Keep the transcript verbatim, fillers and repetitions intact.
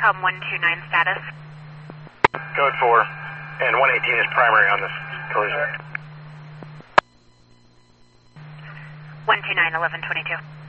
SATCOM one two nine status. Code four, and one eighteen is primary on this collision. one two nine, eleven twenty-two.